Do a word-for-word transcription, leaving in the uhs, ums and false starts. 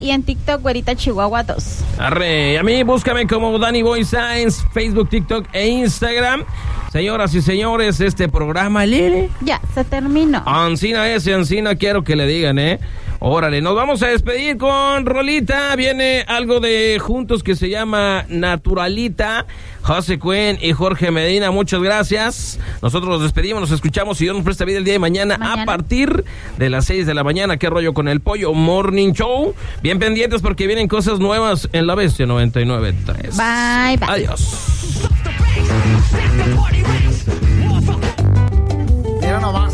y en TikTok, Güerita Chihuahua dos. Arre, a mí búscame como Danny Boy Science, Facebook, TikTok e Instagram. Señoras y señores, este programa, Lili, ya se terminó. Ancina ese, Ancina quiero que le digan, ¿eh? Órale, nos vamos a despedir con rolita. Viene algo de Juntos que se llama Naturalita. José Cuen y Jorge Medina, muchas gracias. Nosotros nos despedimos, nos escuchamos y Dios nos presta vida el día de mañana, mañana a partir de las seis de la mañana. ¿Qué rollo con el Pollo Morning Show? Bien pendientes porque vienen cosas nuevas en La Bestia noventa y nueve punto tres. Bye, bye. Adiós.